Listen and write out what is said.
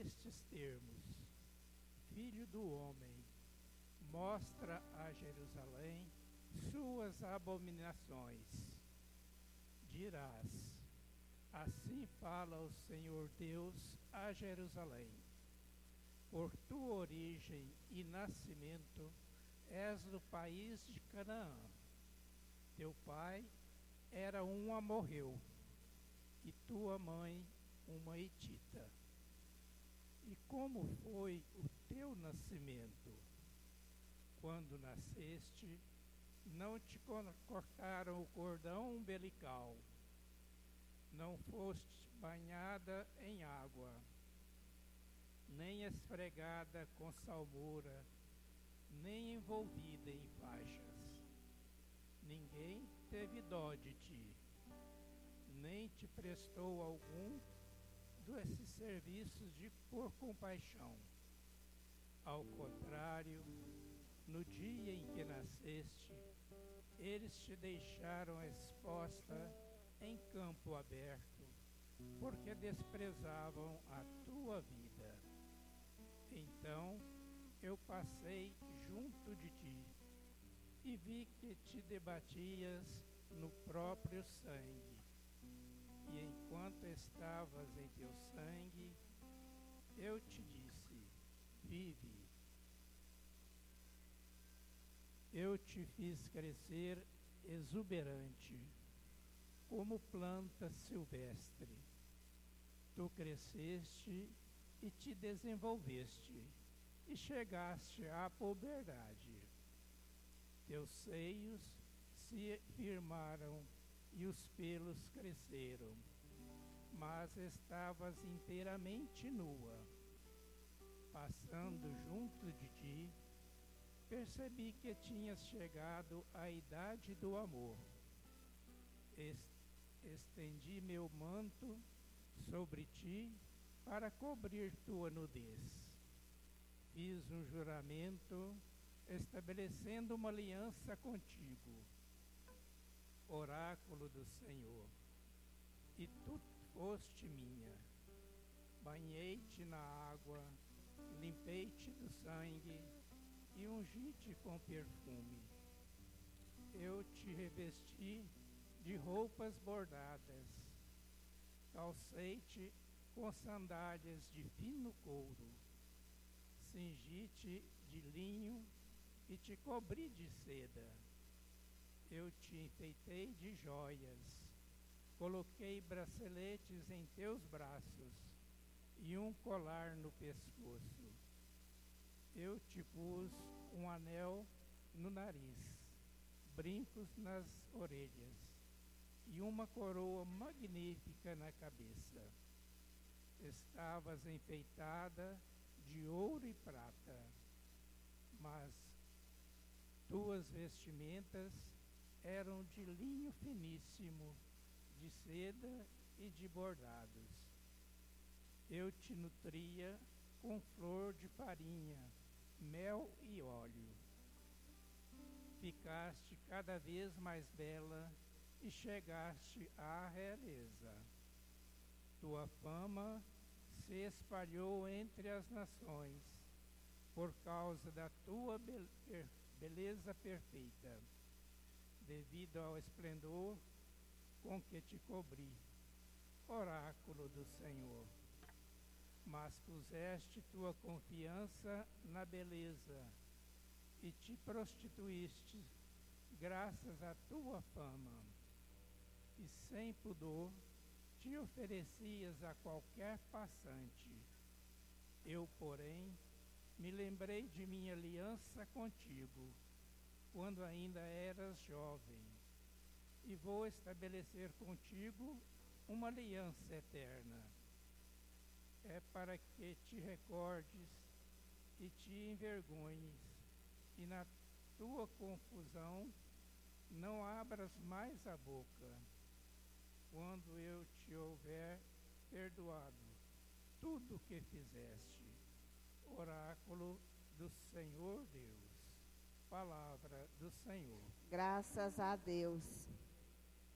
nestes termos: Filho do homem, mostra a Jerusalém suas abominações. Dirás: assim fala o Senhor Deus a Jerusalém: por tua origem e nascimento és do país de Canaã. Teu pai era um amorreu e tua mãe uma hitita. E como foi o teu nascimento? Quando nasceste, não te cortaram o cordão umbilical, não foste banhada em água, nem esfregada com salmoura, nem envolvida em faixas. Ninguém teve dó de ti, nem te prestou algum desses serviços por compaixão. Ao contrário, no dia em que nasceste, eles te deixaram exposta em campo aberto, porque desprezavam a tua vida. Então eu passei junto de ti e vi que te debatias no próprio sangue. E enquanto estavas em teu sangue, eu te disse: vive. Eu te fiz crescer exuberante, como planta silvestre. Tu cresceste e te desenvolveste, e chegaste à puberdade. Teus seios se firmaram e os pelos cresceram, mas estavas inteiramente nua. Passando junto de ti, percebi que tinhas chegado à idade do amor. Estendi meu manto sobre ti para cobrir tua nudez. Fiz um juramento estabelecendo uma aliança contigo, oráculo do Senhor, e tu foste minha. Banhei-te na água, limpei-te do sangue e ungi-te com perfume. Eu te revesti de roupas bordadas, calcei-te com sandálias de fino couro, cingi-te de linho e te cobri de seda. Eu te enfeitei de joias, coloquei braceletes em teus braços e um colar no pescoço. Eu te pus um anel no nariz, brincos nas orelhas e uma coroa magnífica na cabeça. Estavas enfeitada de ouro e prata, mas tuas vestimentas eram de linho finíssimo, de seda e de bordados. Eu te nutria com flor de farinha, mel e óleo. Ficaste cada vez mais bela e chegaste à realeza. Tua fama se espalhou entre as nações por causa da tua beleza perfeita, devido ao esplendor com que te cobri, oráculo do Senhor. Mas puseste tua confiança na beleza e te prostituíste graças à tua fama, e sem pudor te oferecias a qualquer passante. Eu, porém, me lembrei de minha aliança contigo, quando ainda eras jovem, e vou estabelecer contigo uma aliança eterna. É para que te recordes e te envergonhes, e na tua confusão não abras mais a boca, quando eu te houver perdoado tudo o que fizeste. Oráculo do Senhor Deus. Palavra do Senhor. Graças a Deus.